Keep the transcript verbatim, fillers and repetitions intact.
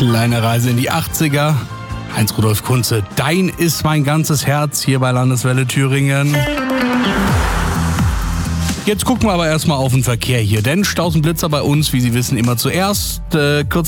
Kleine Reise in die achtziger. Heinz-Rudolf Kunze, Dein ist mein ganzes Herz hier bei Landeswelle Thüringen. Jetzt gucken wir aber erstmal auf den Verkehr hier, denn Staus und Blitzer bei uns, wie Sie wissen, immer zuerst. Äh, kurz